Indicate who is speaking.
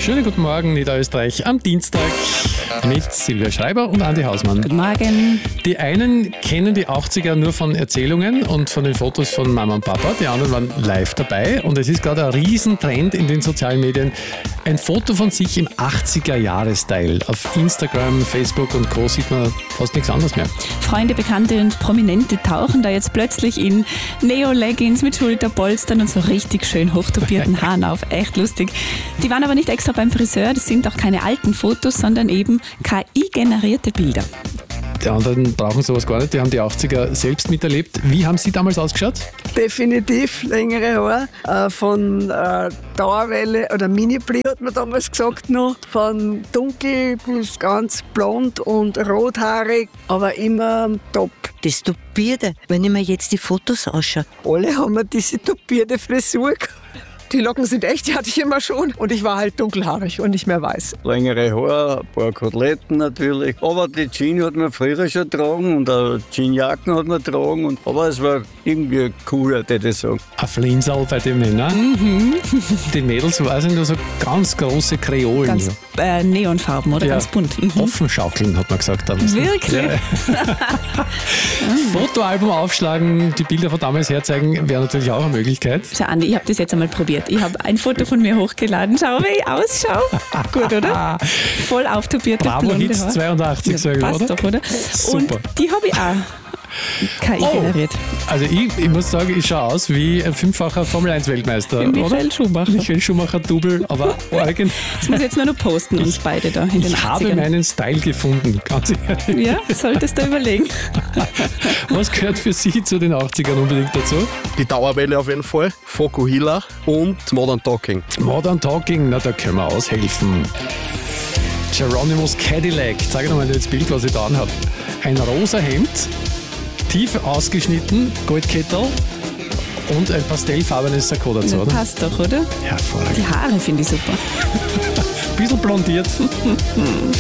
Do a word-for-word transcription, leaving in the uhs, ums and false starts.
Speaker 1: Schönen guten Morgen, Niederösterreich, am Dienstag mit Silvia Schreiber und Andi Hausmann.
Speaker 2: Guten Morgen.
Speaker 1: Die einen kennen die achtziger nur von Erzählungen und von den Fotos von Mama und Papa, die anderen waren live dabei und es ist gerade ein Riesentrend in den sozialen Medien. Ein Foto von sich im achtziger-Jahres-Style. Auf Instagram, Facebook und Co. sieht man fast nichts anderes mehr.
Speaker 2: Freunde, Bekannte und Prominente tauchen da jetzt plötzlich in Neo-Leggings mit Schulterpolstern und so richtig schön hochtopierten Haaren auf. Echt lustig. Die waren aber nicht extra beim Friseur, das sind auch keine alten Fotos, sondern eben K I-generierte Bilder.
Speaker 1: Die anderen brauchen sowas gar nicht, die haben die achtziger selbst miterlebt. Wie haben Sie damals ausgeschaut?
Speaker 3: Definitiv längere Haare, äh, von äh, Dauerwelle oder Mini-Bli hat man damals gesagt noch, von dunkel bis ganz blond und rothaarig, aber immer top.
Speaker 4: Das Tupierte, wenn ich mir jetzt die Fotos anschaue.
Speaker 3: Alle haben wir diese tupierte Frisur gehabt.
Speaker 5: Die Locken sind echt, die hatte ich immer schon. Und ich war halt dunkelhaarig und nicht mehr weiß.
Speaker 6: Längere Haare, ein paar Koteletten natürlich. Aber die Jeans hat man früher schon getragen und auch Jeansjacken hat man getragen. Und, aber es war irgendwie cooler, würde ich sagen.
Speaker 1: Ein Flinsal bei dem Männer. Mhm. Die Mädels waren nur so ganz große Kreolen.
Speaker 2: Ganz äh, neonfarben oder
Speaker 1: ja,
Speaker 2: ganz bunt. Mhm.
Speaker 1: Offen schaukeln, hat man gesagt. Damals.
Speaker 2: Wirklich?
Speaker 1: Ja. Fotoalbum aufschlagen, die Bilder von damals herzeigen, wäre natürlich auch eine Möglichkeit.
Speaker 2: Schau, Andi, ich habe das jetzt einmal probiert. Ich habe ein Foto von mir hochgeladen. Schau, wie ich ausschaue. Gut, oder? Voll auftopierte
Speaker 1: Bravo
Speaker 2: blonde
Speaker 1: Hits
Speaker 2: Haare.
Speaker 1: zweiundachtzig,
Speaker 2: Ja,
Speaker 1: sage ich,
Speaker 2: passt
Speaker 1: oder?
Speaker 2: doch, oder?
Speaker 1: Super.
Speaker 2: Und die habe ich auch K I
Speaker 1: Oh.
Speaker 2: generiert.
Speaker 1: Also ich, ich muss sagen, ich schaue aus wie ein fünffacher Formel eins Weltmeister,
Speaker 2: Wie
Speaker 1: oder?
Speaker 2: Michael Schumacher.
Speaker 1: Michael Schumacher Double, aber eigen.
Speaker 2: Das muss ich jetzt nur noch posten, uns beide da in den
Speaker 1: Ich habe
Speaker 2: achtzigern.
Speaker 1: meinen Style gefunden, ganz ehrlich.
Speaker 2: Ja, solltest du überlegen.
Speaker 1: Was gehört für Sie zu den achtzigern unbedingt dazu?
Speaker 7: Die Dauerwelle auf jeden Fall, Fokuhila und Modern Talking.
Speaker 1: Modern Talking, na da können wir aushelfen. Geronimo's Cadillac, zeige nochmal das Bild, was ich da anhabe. Ein rosa Hemd, tief ausgeschnitten, Goldkettel und ein pastellfarbenes Sakko dazu, oder?
Speaker 2: Passt doch, oder?
Speaker 1: Hervorragend.
Speaker 2: Die Haare finde ich super.
Speaker 1: Bisschen blondiert.